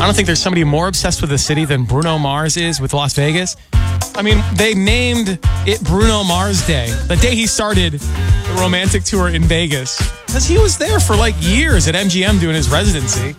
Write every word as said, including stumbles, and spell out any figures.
don't think there's somebody more obsessed with the city than Bruno Mars is with Las Vegas. I mean, they named it Bruno Mars Day, the day he started the romantic tour in Vegas, because he was there for like years at M G M doing his residency.